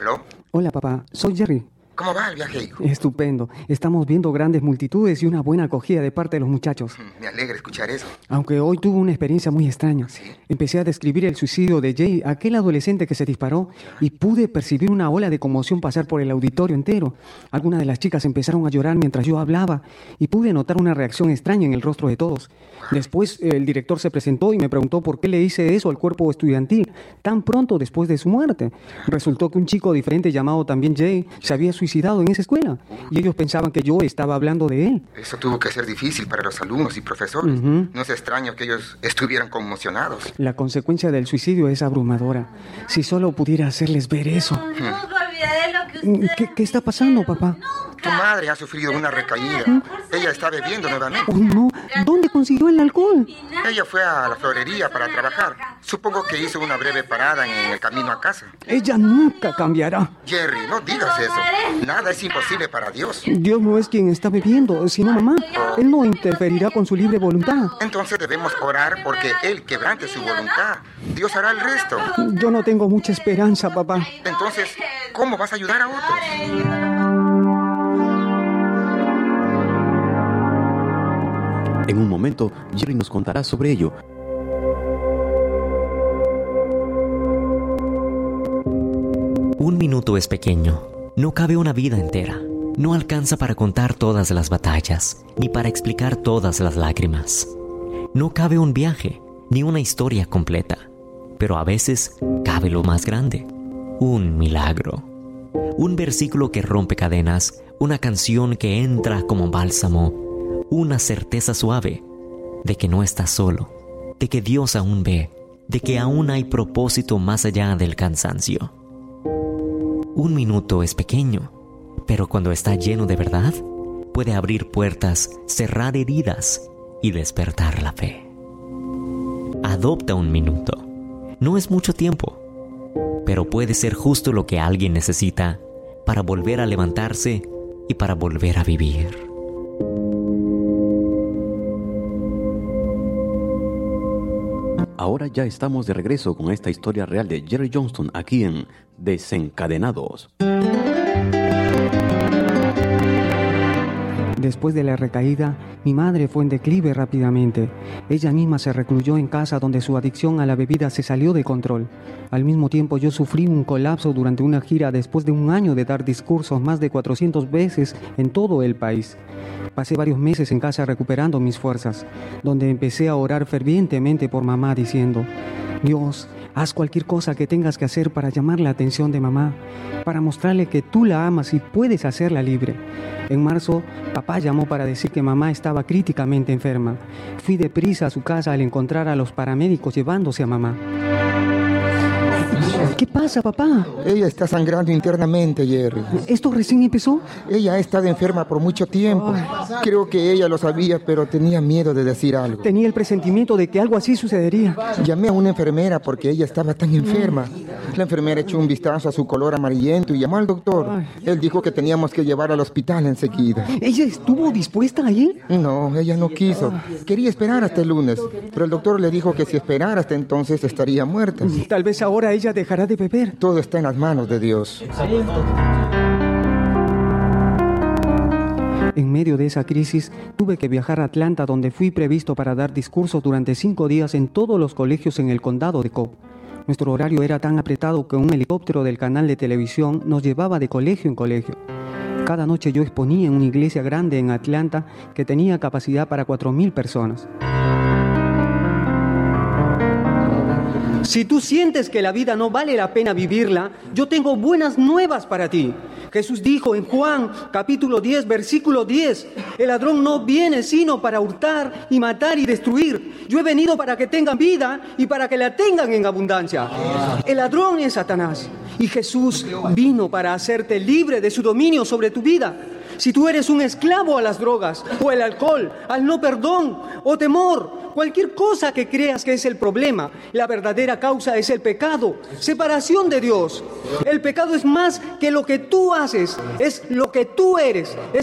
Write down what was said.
¿Aló? Hola, papá. Soy Jerry. ¿Cómo va el viaje, hijo? Estupendo. Estamos viendo grandes multitudes y una buena acogida de parte de los muchachos. Me alegra escuchar eso. Aunque hoy tuve una experiencia muy extraña. ¿Sí? Empecé a describir el suicidio de Jay, aquel adolescente que se disparó, y pude percibir una ola de conmoción pasar por el auditorio entero. Algunas de las chicas empezaron a llorar mientras yo hablaba y pude notar una reacción extraña en el rostro de todos. Después el director se presentó y me preguntó por qué le hice eso al cuerpo estudiantil tan pronto después de su muerte. Resultó que un chico diferente llamado también Jay se había suicidado en esa escuela y ellos pensaban que yo estaba hablando de él. Eso tuvo que ser difícil para los alumnos y profesores. No es extraño que ellos estuvieran conmocionados. La consecuencia del suicidio es abrumadora. Si solo pudiera hacerles ver eso. ¿Qué está pasando, papá? Tu madre ha sufrido una recaída. Ella está bebiendo nuevamente. ¡Oh, no! ¿Dónde consiguió el alcohol? Ella fue a la florería para trabajar. Supongo que hizo una breve parada en el camino a casa. Ella nunca cambiará. Jerry, no digas eso. Nada es imposible para Dios. Dios no es quien está bebiendo, sino mamá. Él no interferirá con su libre voluntad. Entonces debemos orar porque Él quebrante su voluntad. Dios hará el resto. Yo no tengo mucha esperanza, papá. Entonces, ¿cómo vas a ayudar a otros? En un momento, Jerry nos contará sobre ello. Un minuto es pequeño. No cabe una vida entera. No alcanza para contar todas las batallas, ni para explicar todas las lágrimas. No cabe un viaje, ni una historia completa. Pero a veces cabe lo más grande. Un milagro. Un versículo que rompe cadenas. Una canción que entra como bálsamo. Una certeza suave de que no estás solo, de que Dios aún ve, de que aún hay propósito más allá del cansancio. Un minuto es pequeño, pero cuando está lleno de verdad, puede abrir puertas, cerrar heridas y despertar la fe. Adopta un minuto. No es mucho tiempo, pero puede ser justo lo que alguien necesita para volver a levantarse y para volver a vivir. Ahora ya estamos de regreso con esta historia real de Jerry Johnston aquí en Desencadenados. Después de la recaída, mi madre fue en declive rápidamente. Ella misma se recluyó en casa donde su adicción a la bebida se salió de control. Al mismo tiempo yo sufrí un colapso durante una gira después de un año de dar discursos más de 400 veces en todo el país. Pasé varios meses en casa recuperando mis fuerzas, donde empecé a orar fervientemente por mamá diciendo: Dios, haz cualquier cosa que tengas que hacer para llamar la atención de mamá, para mostrarle que tú la amas y puedes hacerla libre. En marzo, papá llamó para decir que mamá estaba críticamente enferma. Fui deprisa a su casa al encontrar a los paramédicos llevándose a mamá. ¿Qué pasa, papá? Ella está sangrando internamente, Jerry. ¿Esto recién empezó? Ella ha estado enferma por mucho tiempo. Creo que ella lo sabía, pero tenía miedo de decir algo. Tenía el presentimiento de que algo así sucedería. Llamé a una enfermera porque ella estaba tan enferma. La enfermera echó un vistazo a su color amarillento y llamó al doctor. Él dijo que teníamos que llevarla al hospital enseguida. ¿Ella estuvo dispuesta a ir? No, ella no quiso. Quería esperar hasta el lunes, pero el doctor le dijo que si esperara hasta entonces estaría muerta. Tal vez ahora ella dejará de beber. Todo está en las manos de Dios. En medio de esa crisis, tuve que viajar a Atlanta, donde fui previsto para dar discursos durante 5 días en todos los colegios en el condado de Cobb. Nuestro horario era tan apretado que un helicóptero del canal de televisión nos llevaba de colegio en colegio. Cada noche yo exponía en una iglesia grande en Atlanta que tenía capacidad para 4,000 personas. Si tú sientes que la vida no vale la pena vivirla, yo tengo buenas nuevas para ti. Jesús dijo en Juan capítulo 10, versículo 10, el ladrón no viene sino para hurtar y matar y destruir. Yo he venido para que tengan vida y para que la tengan en abundancia. El ladrón es Satanás y Jesús vino para hacerte libre de su dominio sobre tu vida. Si tú eres un esclavo a las drogas o el alcohol, al no perdón o temor, cualquier cosa que creas que es el problema, la verdadera causa es el pecado, separación de Dios. El pecado es más que lo que tú haces, es lo que tú eres, es